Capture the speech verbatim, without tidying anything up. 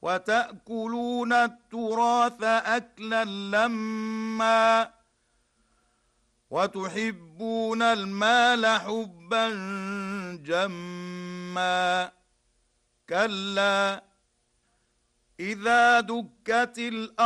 وتأكلون التراث أكلا لما وتحبون المال حبا جما كلا إذا دكت الأرض